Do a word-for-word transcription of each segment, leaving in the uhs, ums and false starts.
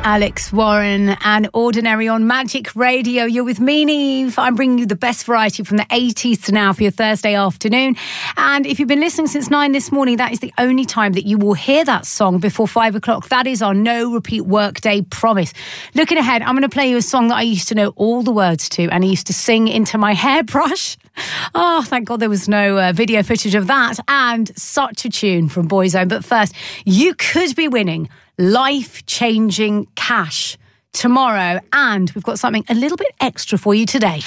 Alex Warren and Ordinary on Magic Radio. You're with me, Neve. I'm bringing you the best variety from the eighties to now for your Thursday afternoon. And if you've been listening since nine this morning, that is the only time that you will hear that song before five o'clock. That is our no repeat workday promise. Looking ahead, I'm going to play you a song that I used to know all the words to and I used to sing into my hairbrush. Oh, thank God there was no uh, video footage of that. And such a tune from Boyzone. But first, you could be winning life-changing cash tomorrow, and we've got something a little bit extra for you today.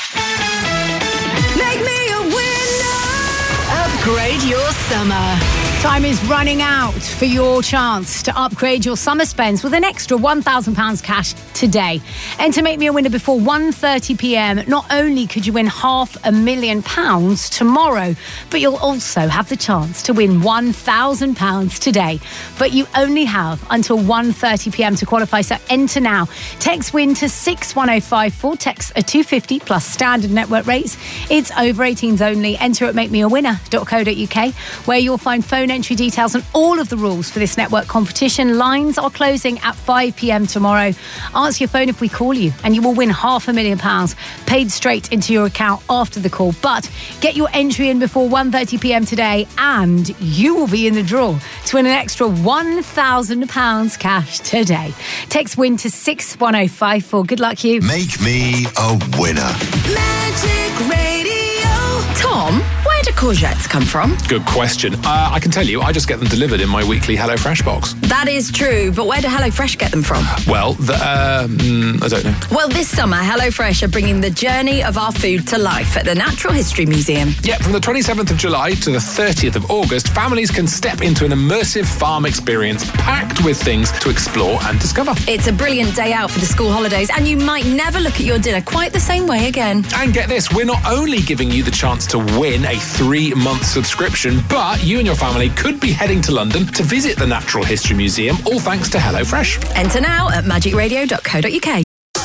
Make me a winner. Upgrade your summer. Time is running out for your chance to upgrade your summer spends with an extra one thousand pounds cash today. And to make me a winner before one thirty p.m, not only could you win half a million pounds tomorrow, but you'll also have the chance to win one thousand pounds today. But you only have until one thirty p.m. to qualify, so enter now. Text WIN to six one oh five four, text a two fifty plus standard network rates. It's over eighteens only. Enter at make me a winner dot co dot uk, where you'll find phone entry details and all of the rules for this network competition. Lines are closing at five p.m. tomorrow. Answer your phone if we call you and you will win half a million pounds paid straight into your account after the call. But get your entry in before one thirty p.m. today and you will be in the draw to win an extra one thousand pounds cash today. Text WIN to six one oh five four. Good luck, you. Make me a winner. Magic Radio. Tom, where do courgettes come from? Good question. Uh, I can tell you, I just get them delivered in my weekly HelloFresh box. That is true, but where do HelloFresh get them from? Well, the, uh, mm, I don't know. Well, this summer, HelloFresh are bringing the journey of our food to life at the Natural History Museum. Yeah, from the twenty-seventh of July to the thirtieth of August, families can step into an immersive farm experience packed with things to explore and discover. It's a brilliant day out for the school holidays, and you might never look at your dinner quite the same way again. And get this, we're not only giving you the chance to win a three-month subscription, but you and your family could be heading to London to visit the Natural History Museum, all thanks to HelloFresh. Enter now at magic radio dot co dot uk.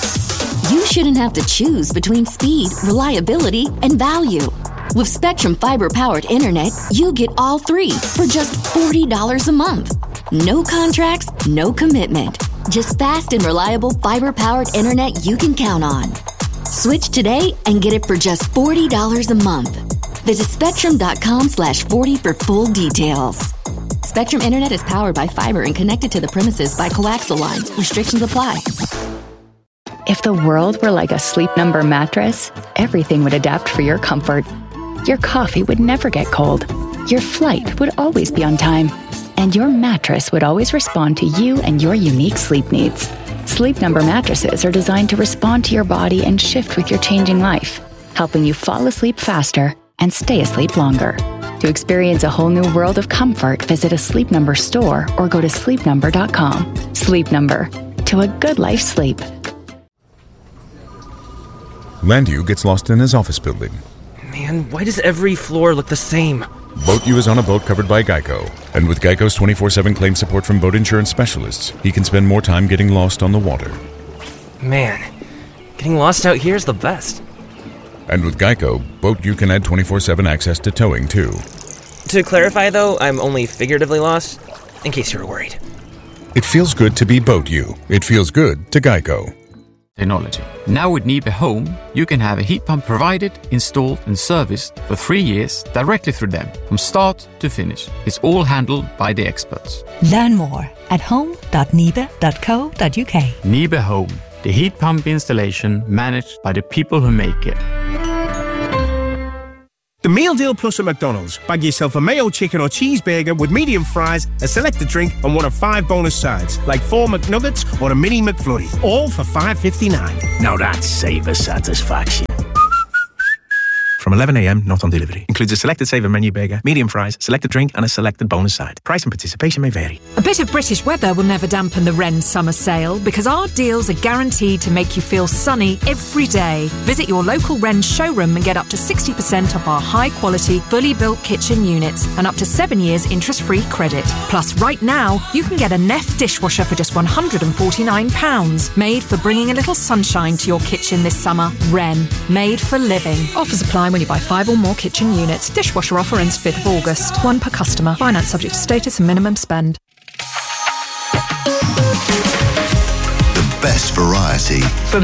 You shouldn't have to choose between speed, reliability, and value. With Spectrum Fiber-powered internet, you get all three for just forty dollars a month. No contracts, no commitment. Just fast and reliable fiber-powered internet you can count on. Switch today and get it for just forty dollars a month. Visit spectrum.com slash 40 for full details. Spectrum Internet is powered by fiber and connected to the premises by coaxial lines. Restrictions apply. If the world were like a Sleep Number mattress, everything would adapt for your comfort. Your coffee would never get cold. Your flight would always be on time. And your mattress would always respond to you and your unique sleep needs. Sleep Number mattresses are designed to respond to your body and shift with your changing life, helping you fall asleep faster and stay asleep longer. To experience a whole new world of comfort, visit a Sleep Number store or go to sleep number dot com. Sleep Number. To a good life sleep. Landu gets lost in his office building. Man, why does every floor look the same? BoatU is on a boat covered by Geico. And with Geico's twenty-four seven claim support from boat insurance specialists, he can spend more time getting lost on the water. Man, getting lost out here is the best. And with Geico, BoatU can add twenty-four seven access to towing, too. To clarify, though, I'm only figuratively lost, in case you were worried. It feels good to be BoatU. It feels good to Geico. Technology. Now with Nibe Home, you can have a heat pump provided, installed and serviced for three years directly through them, from start to finish. It's all handled by the experts. Learn more at home dot nibe dot co dot uk. Nibe Home, the heat pump installation managed by the people who make it. The Meal Deal Plus at McDonald's. Bag yourself a mayo chicken or cheeseburger with medium fries, a selected drink, and one of five bonus sides, like four McNuggets or a mini McFlurry, all for five fifty-nine. Now that's savor satisfaction. From eleven a.m, not on delivery. Includes a selected saver menu burger, medium fries, selected drink, and a selected bonus side. Price and participation may vary. A bit of British weather will never dampen the Wren summer sale, because our deals are guaranteed to make you feel sunny every day. Visit your local Wren showroom and get up to sixty percent off our high-quality, fully built kitchen units and up to seven years interest-free credit. Plus, right now, you can get a Neff dishwasher for just one hundred forty-nine pounds. Made for bringing a little sunshine to your kitchen this summer. Wren. Made for living. Offers apply when you buy five or more kitchen units. Dishwasher offer ends fifth of August. One per customer. Finance subject to status and minimum spend. The best variety. From